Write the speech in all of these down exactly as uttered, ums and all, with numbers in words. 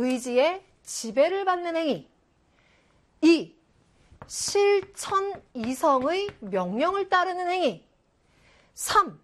의지에 지배를 받는 행위. 이. 실천 이성의 명령을 따르는 행위. 삼.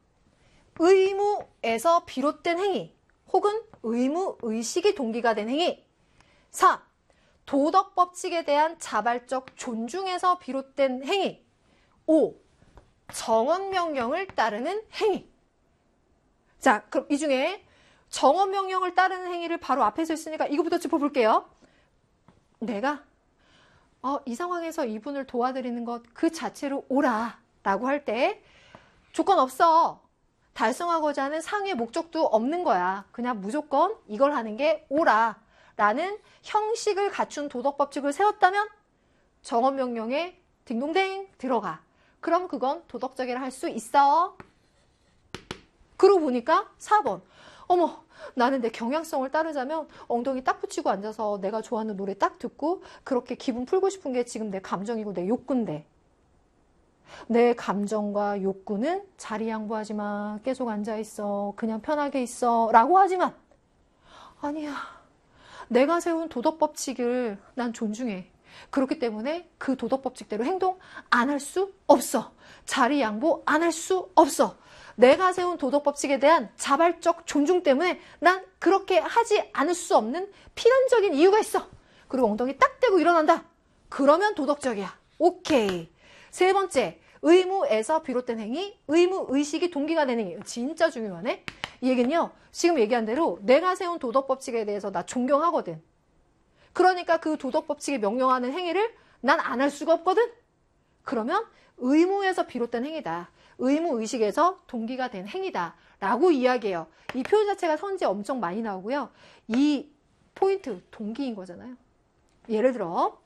의무에서 비롯된 행위 혹은 의무의식이 동기가 된 행위. 사. 도덕법칙에 대한 자발적 존중에서 비롯된 행위. 오. 정언명령을 따르는 행위. 자, 그럼 이 중에 정언명령을 따르는 행위를 바로 앞에서 했으니까 이거부터 짚어볼게요. 내가 어, 이 상황에서 이분을 도와드리는 것 그 자체로 오라 라고 할 때 조건 없어. 달성하고자 하는 상의 목적도 없는 거야. 그냥 무조건 이걸 하는 게 오라 라는 형식을 갖춘 도덕법칙을 세웠다면 정언명령에 딩동댕 들어가. 그럼 그건 도덕적이라 할 수 있어. 그러고 보니까 사 번. 어머, 나는 내 경향성을 따르자면 엉덩이 딱 붙이고 앉아서 내가 좋아하는 노래 딱 듣고 그렇게 기분 풀고 싶은 게 지금 내 감정이고 내 욕구인데. 내 감정과 욕구는 자리 양보하지 마. 계속 앉아있어. 그냥 편하게 있어. 라고 하지만 아니야. 내가 세운 도덕법칙을 난 존중해. 그렇기 때문에 그 도덕법칙대로 행동 안 할 수 없어. 자리 양보 안 할 수 없어. 내가 세운 도덕법칙에 대한 자발적 존중 때문에 난 그렇게 하지 않을 수 없는 필연적인 이유가 있어. 그리고 엉덩이 딱 대고 일어난다. 그러면 도덕적이야. 오케이. 세 번째, 의무에서 비롯된 행위, 의무의식이 동기가 되는 행위. 진짜 중요하네. 이 얘기는요, 지금 얘기한 대로 내가 세운 도덕법칙에 대해서 나 존경하거든. 그러니까 그 도덕법칙이 명령하는 행위를 난 안 할 수가 없거든. 그러면 의무에서 비롯된 행위다. 의무의식에서 동기가 된 행위다. 라고 이야기해요. 이 표현 자체가 선지에 엄청 많이 나오고요. 이 포인트, 동기인 거잖아요. 예를 들어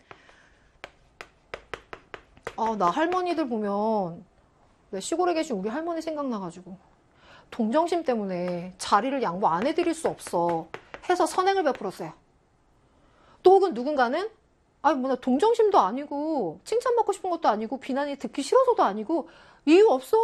아, 나 할머니들 보면 왜 시골에 계신 우리 할머니 생각나가지고 동정심 때문에 자리를 양보 안 해드릴 수 없어 해서 선행을 베풀었어요. 또 혹은 누군가는 아니 뭐 나 동정심도 아니고 칭찬받고 싶은 것도 아니고 비난이 듣기 싫어서도 아니고 이유 없어.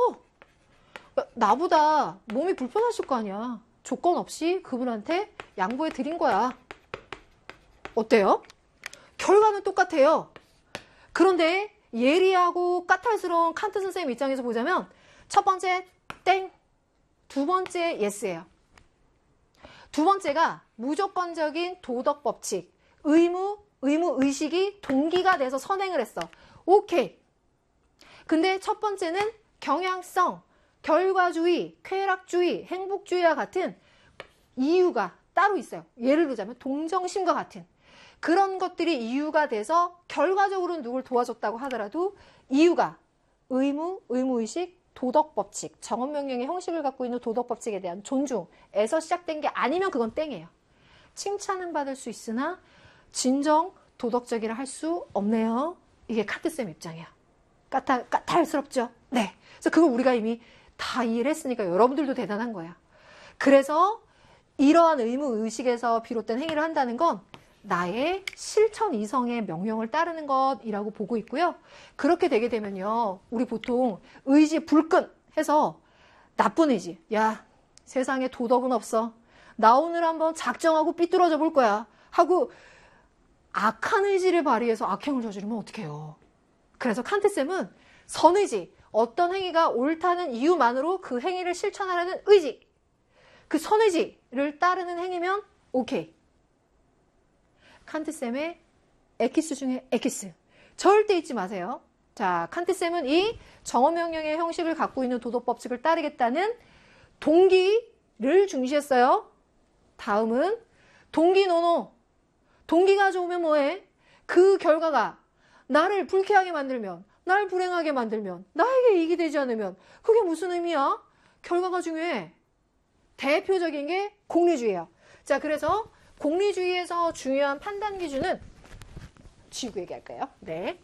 나보다 몸이 불편하실 거 아니야. 조건 없이 그분한테 양보해 드린 거야. 어때요? 결과는 똑같아요. 그런데 예리하고 까탈스러운 칸트 선생님 입장에서 보자면 첫 번째 땡, 두 번째 예스예요. 두 번째가 무조건적인 도덕법칙, 의무, 의무의식이 동기가 돼서 선행을 했어. 오케이. 근데 첫 번째는 경향성, 결과주의, 쾌락주의, 행복주의와 같은 이유가 따로 있어요. 예를 들자면 동정심과 같은 그런 것들이 이유가 돼서 결과적으로는 누굴 도와줬다고 하더라도 이유가 의무, 의무의식, 도덕법칙, 정언명령의 형식을 갖고 있는 도덕법칙에 대한 존중에서 시작된 게 아니면 그건 땡이에요. 칭찬은 받을 수 있으나 진정 도덕적이라 할 수 없네요. 이게 칸트쌤 입장이야. 까탈, 까탈스럽죠? 네. 그래서 그걸 우리가 이미 다 이해를 했으니까 여러분들도 대단한 거야. 그래서 이러한 의무의식에서 비롯된 행위를 한다는 건 나의 실천 이성의 명령을 따르는 것이라고 보고 있고요. 그렇게 되게 되면요. 우리 보통 의지 불끈 해서 나쁜 의지. 야, 세상에 도덕은 없어. 나 오늘 한번 작정하고 삐뚤어져 볼 거야. 하고 악한 의지를 발휘해서 악행을 저지르면 어떡해요. 그래서 칸트쌤은 선의지, 어떤 행위가 옳다는 이유만으로 그 행위를 실천하려는 의지, 그 선의지를 따르는 행위면 오케이. 칸트쌤의 에키스 중에 에키스. 절대 잊지 마세요. 자, 칸트쌤은 이 정언명령의 형식을 갖고 있는 도덕법칙을 따르겠다는 동기를 중시했어요. 다음은 동기노노. 동기가 좋으면 뭐해? 그 결과가 나를 불쾌하게 만들면, 날 불행하게 만들면, 나에게 이익이 되지 않으면 그게 무슨 의미야? 결과가 중요해. 대표적인 게 공리주의예요. 자, 그래서 공리주의에서 중요한 판단 기준은 지우고 얘기할까요? 네.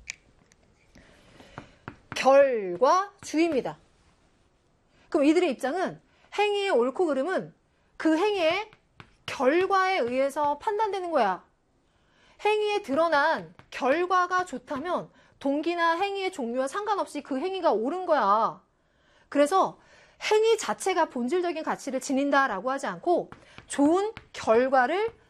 결과주의입니다. 그럼 이들의 입장은 행위의 옳고 그름은 그 행위의 결과에 의해서 판단되는 거야. 행위에 드러난 결과가 좋다면 동기나 행위의 종류와 상관없이 그 행위가 옳은 거야. 그래서 행위 자체가 본질적인 가치를 지닌다라고 하지 않고 좋은 결과를